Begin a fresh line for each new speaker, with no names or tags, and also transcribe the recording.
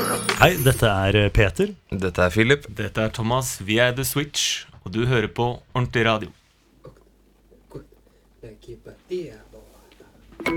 Hei, dette Peter.
Dette Philip.
Dette Thomas, vi The Switch, og du hører på Ordentlig Radio.
Det er ikke bare det, bare.